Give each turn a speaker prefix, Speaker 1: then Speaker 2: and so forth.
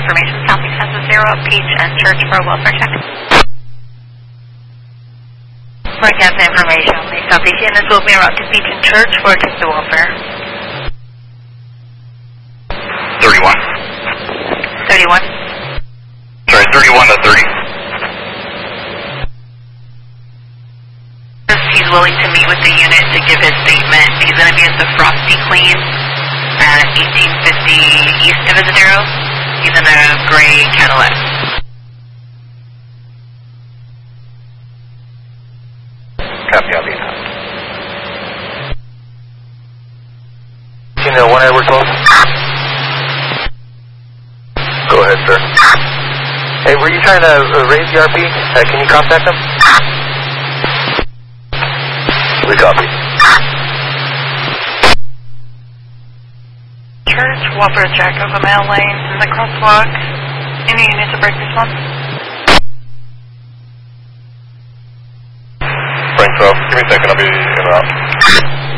Speaker 1: information. Southeast has a 0, Peach and Church for a welfare check. Broadcast information. The Southeast units will be around to Peach and Church for just the welfare.
Speaker 2: 31.
Speaker 1: 31.
Speaker 2: Sorry, 31 to 30.
Speaker 1: He's willing to meet with the unit to give his statement. He's going to be at the Frosty Clean at 1850 East Divisadero. He's in a gray Cadillac.
Speaker 2: Copy, I'll be in.
Speaker 3: You know, 1 Edward 12. Go ahead, sir. Hey, were you trying to raise the RP? Can you contact them? We copy.
Speaker 1: Church, welfare check over Mail Lane in the crosswalk. Any units to break this one?
Speaker 2: Frank 12, give me a second, I'll be in and out.